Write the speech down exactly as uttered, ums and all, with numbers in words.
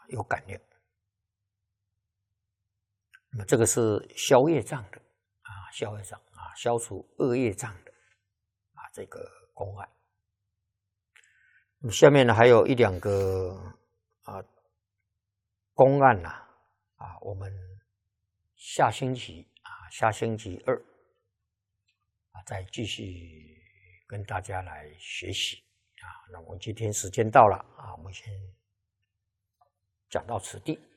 有感应。那么这个是消业障的啊，消业障啊，消除恶业障的啊这个公案。那么下面呢还有一两个啊公案呐啊，我们下星期啊下星期二啊再继续跟大家来学习啊。那我们今天时间到了啊，我们先讲到此地。